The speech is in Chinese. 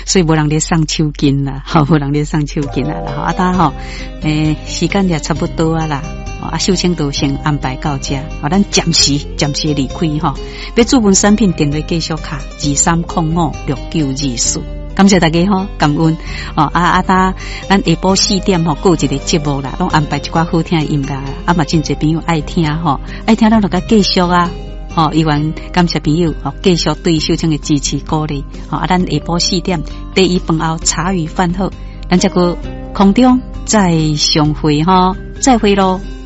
所以无人咧送手巾啦，无人咧送手巾啦，啊，大吼，时间也差不多啊啦。啊，秀清都先安排到这，咱暂时离开哈。要注文产品电话继续卡23056924，感谢大家哈，感恩哦。咱下晡4点哈，有一个节目啦，拢安排一寡好听的音乐，嘛真侪朋友爱听哈，爱听咱就甲继续啊。哦，希望感谢朋友哦，继续对秀清的支持鼓励。哦，咱下晡4点第一饭后茶余饭后，咱这个空中再相会哈，再会咯。